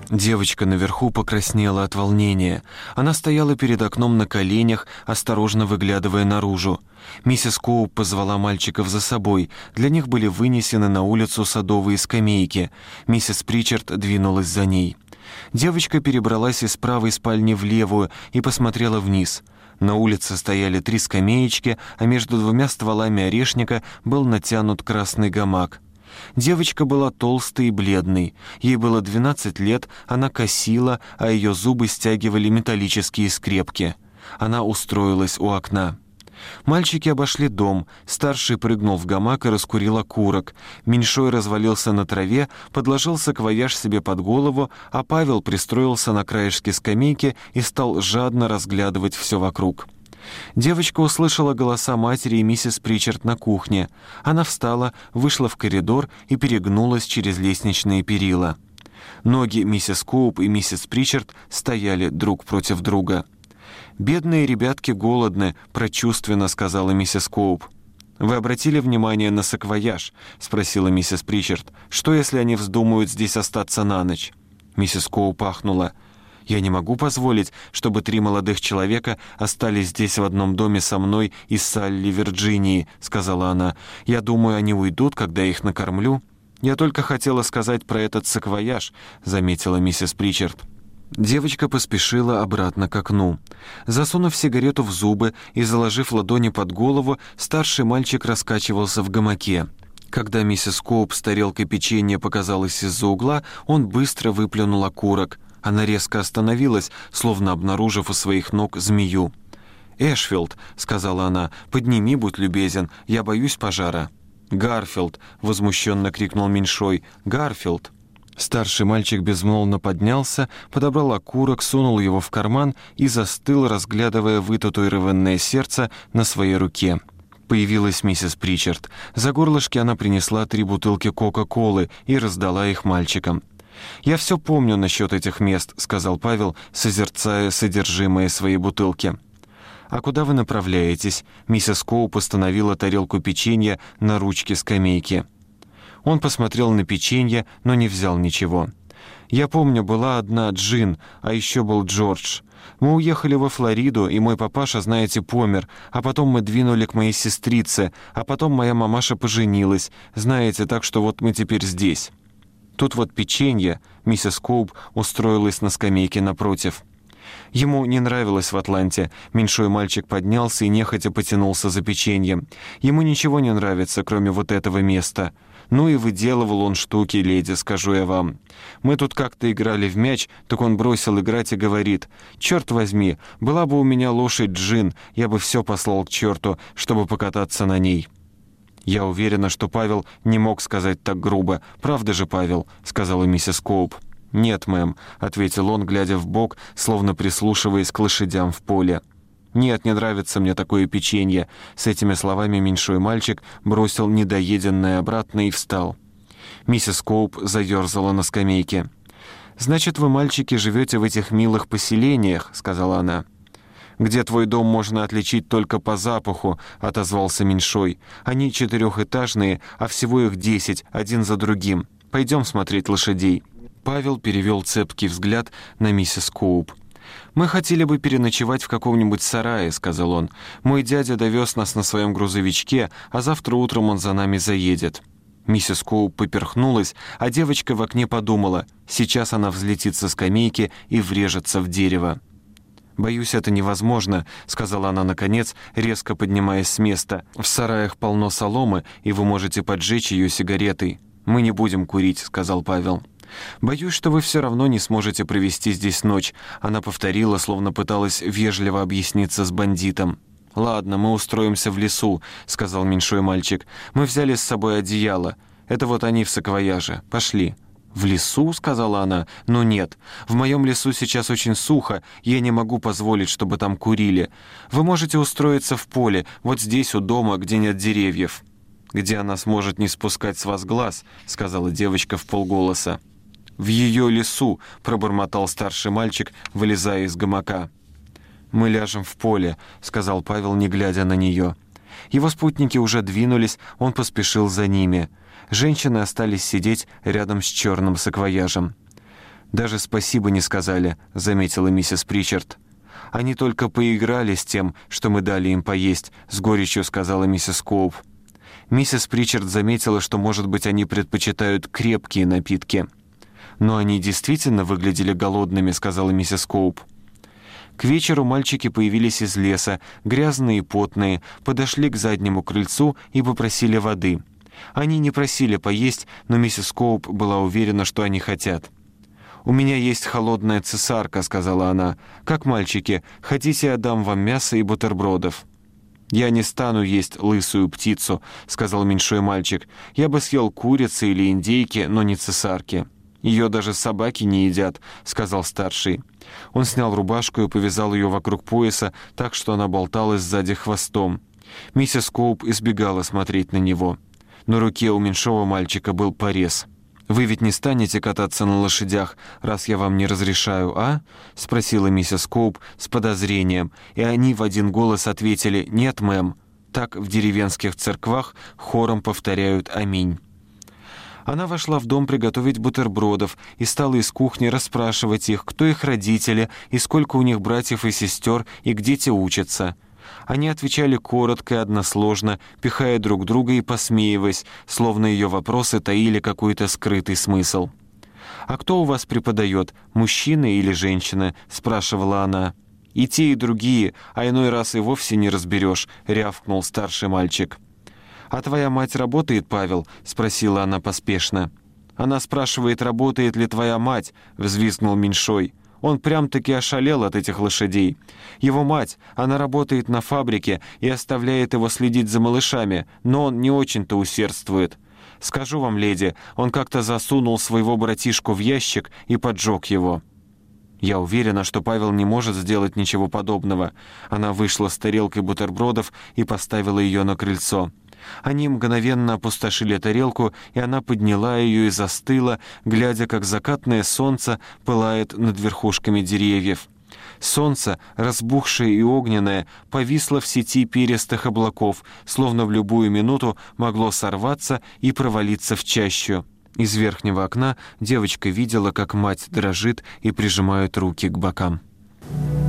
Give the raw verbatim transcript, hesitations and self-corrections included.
Девочка наверху покраснела от волнения. Она стояла перед окном на коленях, осторожно выглядывая наружу. Миссис Коуп позвала мальчиков за собой. Для них были вынесены на улицу садовые скамейки. Миссис Причард двинулась за ней. Девочка перебралась из правой спальни в левую и посмотрела вниз. На улице стояли три скамеечки, а между двумя стволами орешника был натянут красный гамак. Девочка была толстой и бледной. Ей было двенадцать лет, она косила, а ее зубы стягивали металлические скрепки. Она устроилась у окна. Мальчики обошли дом. Старший прыгнул в гамак и раскурил окурок. Меньшой развалился на траве, подложил саквояж себе под голову, а Павел пристроился на краешке скамейки и стал жадно разглядывать все вокруг. Девочка услышала голоса матери и миссис Причард на кухне. Она встала, вышла в коридор и перегнулась через лестничные перила. Ноги миссис Коуп и миссис Причард стояли друг против друга. «Бедные ребятки голодны», — прочувственно сказала миссис Коуп. «Вы обратили внимание на саквояж?» — спросила миссис Причард. «Что, если они вздумают здесь остаться на ночь?» Миссис Коуп ахнула. «Я не могу позволить, чтобы три молодых человека остались здесь в одном доме со мной из Салли, Вирджинии», — сказала она. «Я думаю, они уйдут, когда я их накормлю». «Я только хотела сказать про этот саквояж», — заметила миссис Причард. Девочка поспешила обратно к окну. Засунув сигарету в зубы и заложив ладони под голову, старший мальчик раскачивался в гамаке. Когда миссис Коуп с тарелкой печенья показалась из-за угла, он быстро выплюнул окурок. Она резко остановилась, словно обнаружив у своих ног змею. «Эшфилд», — сказала она, — «подними, будь любезен, я боюсь пожара». «Гарфилд», — возмущенно крикнул меньшой, — «Гарфилд». Старший мальчик безмолвно поднялся, подобрал окурок, сунул его в карман и застыл, разглядывая вытатуированное сердце на своей руке. Появилась миссис Причард. За горлышки она принесла три бутылки Кока-Колы и раздала их мальчикам. «Я все помню насчет этих мест», — сказал Павел, созерцая содержимое своей бутылки. «А куда вы направляетесь?» Миссис Коуп установила тарелку печенья на ручке скамейки. Он посмотрел на печенье, но не взял ничего. «Я помню, была одна Джин, а еще был Джордж. Мы уехали во Флориду, и мой папаша, знаете, помер, а потом мы двинули к моей сестрице, а потом моя мамаша поженилась, знаете, так что вот мы теперь здесь». «Тут вот печенье», — миссис Коуп устроилась на скамейке напротив. Ему не нравилось в Атланте. Меньшой мальчик поднялся и нехотя потянулся за печеньем. Ему ничего не нравится, кроме вот этого места. Ну и выделывал он штуки, леди, скажу я вам. Мы тут как-то играли в мяч, так он бросил играть и говорит: «Черт возьми, была бы у меня лошадь Джин, я бы все послал к черту, чтобы покататься на ней». «Я уверена, что Павел не мог сказать так грубо. Правда же, Павел?» — сказала миссис Коуп. «Нет, мэм», — ответил он, глядя вбок, словно прислушиваясь к лошадям в поле. «Нет, не нравится мне такое печенье». С этими словами меньшой мальчик бросил недоеденное обратно и встал. Миссис Коуп заерзала на скамейке. «Значит, вы, мальчики, живете в этих милых поселениях», — сказала она. «Где твой дом можно отличить только по запаху», — отозвался меньшой. «Они четырехэтажные, а всего их десять, один за другим. Пойдем смотреть лошадей». Павел перевел цепкий взгляд на миссис Коуп. «Мы хотели бы переночевать в каком-нибудь сарае», — сказал он. «Мой дядя довез нас на своем грузовичке, а завтра утром он за нами заедет». Миссис Коуп поперхнулась, а девочка в окне подумала: сейчас она взлетит со скамейки и врежется в дерево. «Боюсь, это невозможно», — сказала она наконец, резко поднимаясь с места. «В сараях полно соломы, и вы можете поджечь ее сигаретой». «Мы не будем курить», — сказал Павел. «Боюсь, что вы все равно не сможете провести здесь ночь», — она повторила, словно пыталась вежливо объясниться с бандитом. «Ладно, мы устроимся в лесу», — сказал меньшой мальчик. «Мы взяли с собой одеяло. Это вот они в саквояже. Пошли». «В лесу?» — сказала она. «Ну нет. В моем лесу сейчас очень сухо, я не могу позволить, чтобы там курили. Вы можете устроиться в поле, вот здесь у дома, где нет деревьев». «Где она сможет не спускать с вас глаз», — сказала девочка вполголоса. «В ее лесу», — пробормотал старший мальчик, вылезая из гамака. «Мы ляжем в поле», — сказал Павел, не глядя на нее. Его спутники уже двинулись, он поспешил за ними. Женщины остались сидеть рядом с черным саквояжем. «Даже спасибо не сказали», — заметила миссис Причард. «Они только поиграли с тем, что мы дали им поесть», — с горечью сказала миссис Коуп. Миссис Причард заметила, что, может быть, они предпочитают крепкие напитки. «Но они действительно выглядели голодными», — сказала миссис Коуп. К вечеру мальчики появились из леса, грязные и потные, подошли к заднему крыльцу и попросили воды. Они не просили поесть, но миссис Коуп была уверена, что они хотят. «У меня есть холодная цесарка», — сказала она. «Как мальчики, хотите, я дам вам мясо и бутербродов?» «Я не стану есть лысую птицу», — сказал меньшой мальчик. «Я бы съел курицы или индейки, но не цесарки». «Ее даже собаки не едят», — сказал старший. Он снял рубашку и повязал ее вокруг пояса так, что она болталась сзади хвостом. Миссис Коуп избегала смотреть на него. На руке у меньшого мальчика был порез. «Вы ведь не станете кататься на лошадях, раз я вам не разрешаю, а?» — спросила миссис Коуп с подозрением, и они в один голос ответили «Нет, мэм». Так в деревенских церквах хором повторяют «Аминь». Она вошла в дом приготовить бутербродов и стала из кухни расспрашивать их, кто их родители и сколько у них братьев и сестер, и где те учатся. Они отвечали коротко и односложно, пихая друг друга и посмеиваясь, словно ее вопросы таили какой-то скрытый смысл. «А кто у вас преподает, мужчина или женщина?» — спрашивала она. «И те, и другие, а иной раз и вовсе не разберешь», — рявкнул старший мальчик. «А твоя мать работает, Павел?» — спросила она поспешно. «Она спрашивает, работает ли твоя мать?» — взвизгнул меньшой. Он прям-таки ошалел от этих лошадей. Его мать, она работает на фабрике и оставляет его следить за малышами, но он не очень-то усердствует. Скажу вам, леди, он как-то засунул своего братишку в ящик и поджег его». «Я уверена, что Павел не может сделать ничего подобного». Она вышла с тарелкой бутербродов и поставила ее на крыльцо. Они мгновенно опустошили тарелку, и она подняла ее и застыла, глядя, как закатное солнце пылает над верхушками деревьев. Солнце, разбухшее и огненное, повисло в сети перистых облаков, словно в любую минуту могло сорваться и провалиться в чащу. Из верхнего окна девочка видела, как мать дрожит и прижимает руки к бокам.